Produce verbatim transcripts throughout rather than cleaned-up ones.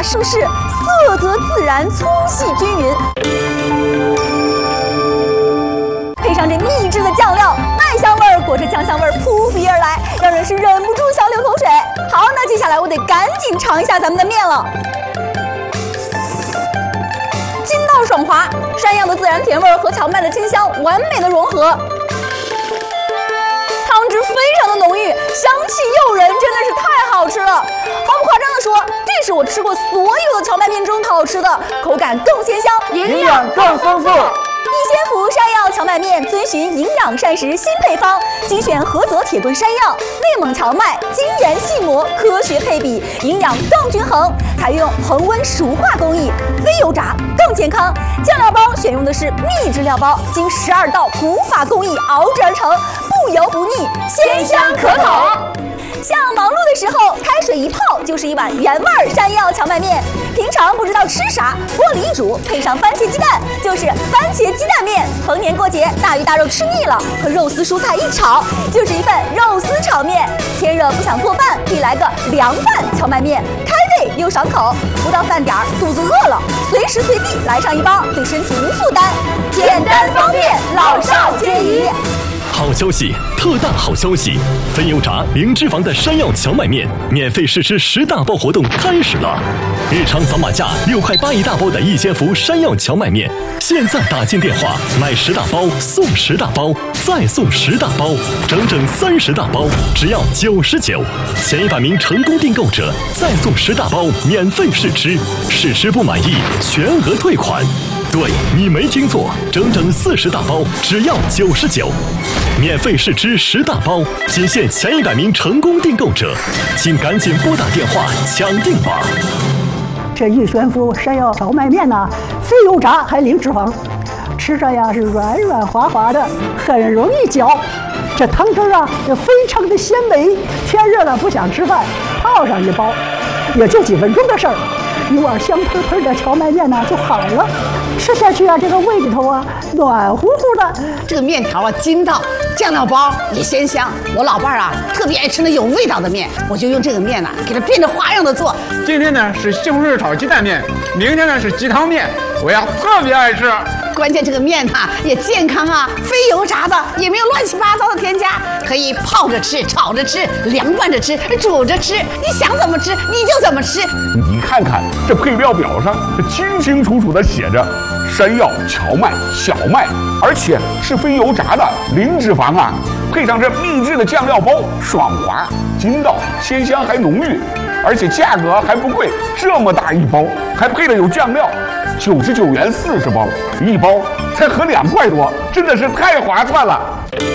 舒适，色泽自然，粗细均匀。配上这秘制的酱料，麦香味儿裹着酱香味儿扑鼻而来，让人是忍不住想流口水。好，那接下来我得赶紧尝一下咱们的面了。筋道爽滑，山药的自然甜味儿和荞麦的清香完美的融合。汤汁非常的浓郁，香气诱人，真的是太好吃了。毫不夸张的说，这是我吃过所有的荞麦面中好吃的，口感更鲜香， 营养更丰富。 一仙福山药荞麦面遵循营养膳食新配方，精选菏泽铁棍山药、内蒙荞麦，精研细磨，科学配比，营养更均衡。采用恒温熟化工艺，非油炸更健康。酱料包选用的是秘制料包，经十二道古法工艺熬制而成，不油不腻，鲜香可口。像忙碌的时候，开水一泡就是一碗原味山药荞麦面。平常不知道吃啥，锅里一煮，配上番茄鸡蛋，就是番茄鸡蛋面。逢年过节，大鱼大肉吃腻了，和肉丝蔬菜一炒，就是一份肉丝炒面。天热不想做饭，可以来个凉拌荞麦面，开胃又爽口。不到饭点儿，肚子饿了，随时随地来上一包，对身体无负担，简单方便，老少皆宜。 好消息，特大好消息！分油炸零脂肪的山药荞麦面免费试吃十大包活动开始了！日常扫码价六块八一大包的一仙福山药荞麦面，现在打进电话买十大包送十大包，再送十大包，整整三十大包，只要九十九。前一百名成功订购者再送十大包免费试吃，试吃不满意全额退款。对，你没听错，整整四十大包，只要九十九，免费试吃十大包，仅限前一百名成功订购者，请赶紧拨打电话抢订吧。 这一仙福山药荞麦面呢，非油炸还零脂肪，吃着呀是软软滑滑的，很容易嚼。这汤汁啊也非常的鲜美，天热了不想吃饭，泡上一包，也就几分钟的事儿。一碗香喷喷的荞麦面呢就好了，吃下去啊，这个胃里头啊暖乎乎的。 这个面条啊筋道，酱料包也鲜香。我老伴儿啊特别爱吃那有味道的面，我就用这个面呢、啊、给它变着花样的做。 今天呢是西红柿炒鸡蛋面，明天呢是鸡汤面，我呀特别爱吃。 关键这个面呐、啊、也健康啊，非油炸的，也没有乱七八糟的添加，可以泡着吃、炒着吃、凉拌着吃、煮着吃，你想怎么吃你就怎么吃。 你看看这配料表上，这清清楚楚的写着山药、荞麦、小麦，而且是非油炸的，零脂肪啊。配上这秘制的酱料包，爽滑、筋道、鲜香还浓郁，而且价格还不贵，这么大一包，还配了有酱料。九十九元四十包，一包才合两块多，真的是太划算了。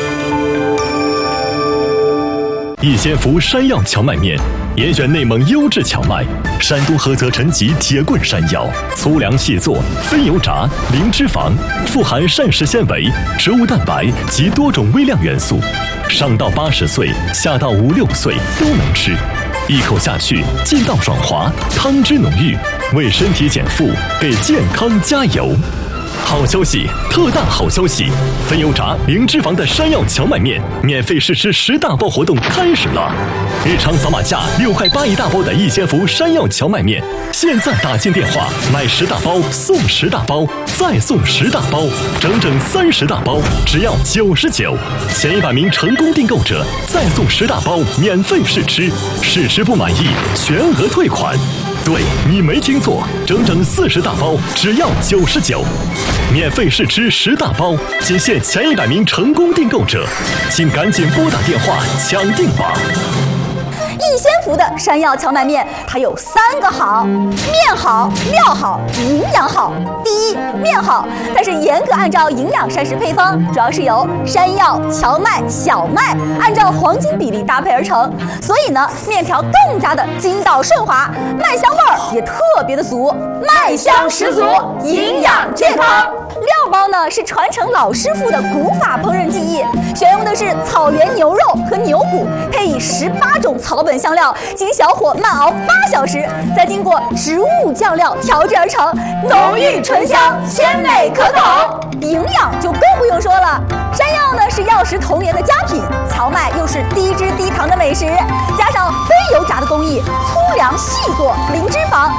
一仙福山药荞麦面，严选内蒙优质荞麦，山东菏泽陈集铁棍山药，粗粮细做，非油炸，零脂肪，富含膳食纤维、植物蛋白及多种微量元素，上到八十岁，下到五六岁都能吃。一口下去，劲道爽滑，汤汁浓郁，为身体减负，给健康加油。好消息，特大好消息！分油炸零脂肪的山药荞麦面免费试吃十大包活动开始了！日常扫码价六块八一大包的一仙福山药荞麦面，现在打进电话买十大包送十大包，再送十大包，整整三十大包，只要九十九。前一百名成功订购者再送十大包免费试吃，试吃不满意全额退款。对，你没听错，整整四十大包，只要九十九，免费试吃十大包，仅限前一百名成功订购者，请赶紧拨打电话抢订吧。 一仙福的山药荞麦面，它有三个好：面好、料好、营养好。第一，面好，但是严格按照营养膳食配方，主要是由山药、荞麦、小麦按照黄金比例搭配而成，所以呢，面条更加的筋道顺滑，麦香味儿也特别的足，麦香十足，营养健康。料包呢是传承老师傅的古法烹饪技艺，选用的是草原牛肉和牛骨，配以十八种草本香料，经小火慢熬八小时，再经过植物酱料调制而成，浓郁醇香，鲜美可口。营养就更不用说了，山药呢是药食同源的佳品，荞麦又是低脂低糖的美食，加上非油炸的工艺，粗粮细做，零脂肪，